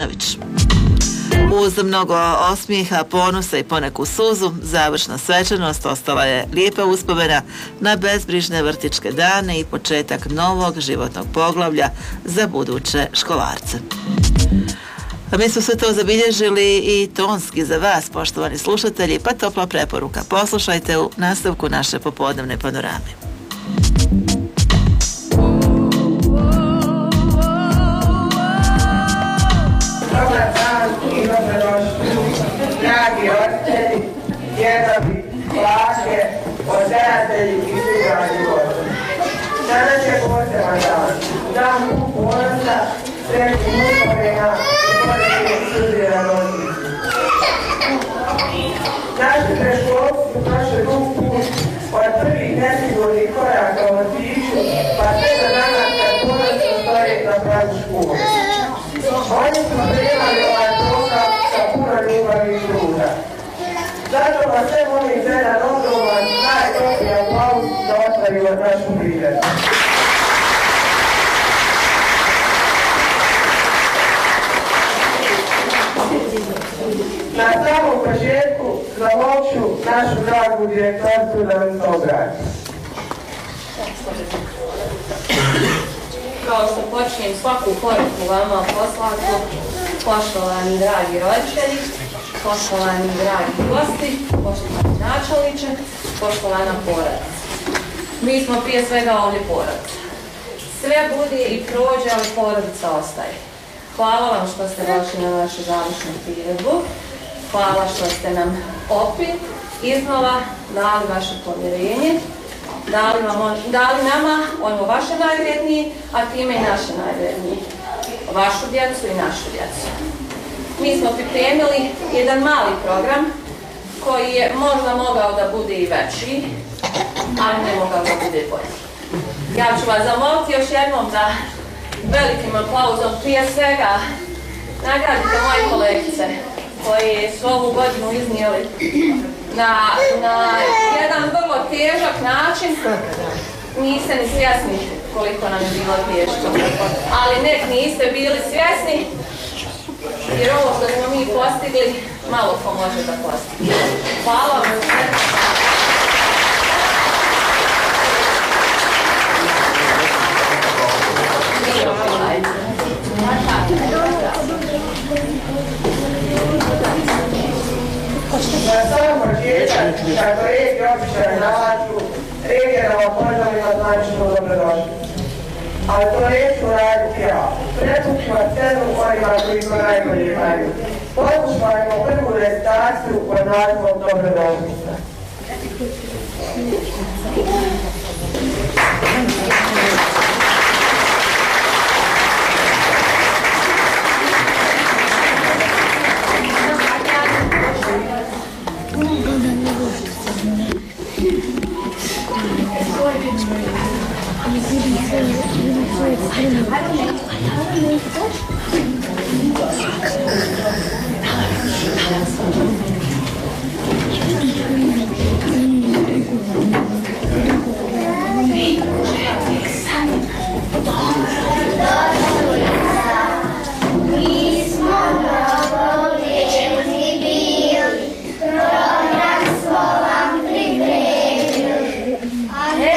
Milošević. Uz mnogo osmijeha, ponosa i poneku suzu, završna svečanost ostala je lijepa uspomena na bezbrižne vrtićke dane i početak novog životnog poglavlja za buduće školarce. A mi smo sve to zabilježili i tonski za vas, poštovani slušatelji, pa topla preporuka. Poslušajte u nastavku naše popodnevne panorame. Dobar dan i dobrodošli, dragi roditelji, djedovi, bake, odgajatelji i sugrađani gosti. Danas je poseban dan, dan ponosa, sretnih uspomena i porednih sudbina roditelji. Naši predškolci su prošli dug put od prvih nesigurnih koraka u vrtiću, pa sve do danas kad ponosno stoje na pragu škole. Oni su primali ovaj program sa puno ljubavi i truda. Zato vas sve molim za jedan ogroman, najtopliji aplauz da otvorimo našu priredbu. Na samom početku zamoću našu dragu direktorku da nam se obrati. Kao što počnem svaku poruku vama poslanku, poštovani dragi roditelji, poštovani dragi gosti, poštovani načelniče, poštovana porodica. Mi smo prije svega ovdje porodica. Sve bude i prođe, ali porodica ostaje. Hvala vam što ste došli na našu završnu priredbu. Hvala što ste nam opet iznova dali vaše povjerenje. Dali nama ono vaše najvrednije, a time i naše najvrednije. Vašu djecu i našu djecu. Mi smo pripremili jedan mali program koji je možda mogao da bude i veći, ali ne mogao da bude bolji. Ja ću vas zamoliti još jednom da velikim aplauzom prije svega nagradite moje kolegice koji su ovu godinu iznijeli na jedan vrlo težak način. Niste ni svjesni koliko nam je bilo teško, ali nek niste bili svjesni, jer ovo što smo mi postigli, malo ko može da postigne. Hvala vam sve. Na samom početak, kako riječi običaj nalažu, regionalno pozdravljeno značimo dobrodošli. Ali to neću raditi ja. Prepustimo scenu onima koji to najbolje znaju. Poslušajmo prvu recitaciju pod nazivom Dobrodošlica.